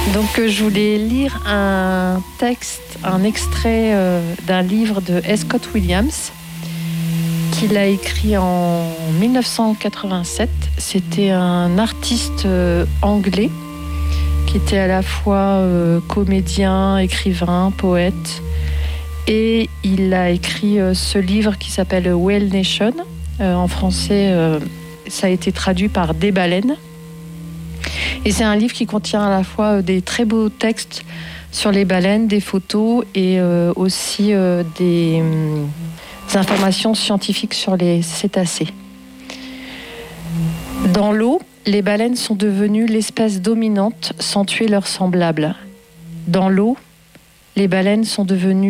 Donc je voulais lire un texte, un extrait d'un livre de S. Scott Williams qu'il a écrit en 1987. C'était un artiste anglais qui était à la fois comédien, écrivain, poète. Et il a écrit ce livre qui s'appelle Whale Nation. En français, ça a été traduit par Des baleines. Et c'est un livre qui contient à la fois des très beaux textes sur les baleines, des photos et aussi des informations scientifiques sur les cétacés. Dans l'eau, les baleines sont devenues l'espèce dominante sans tuer leurs semblables. Dans l'eau, les baleines sont devenues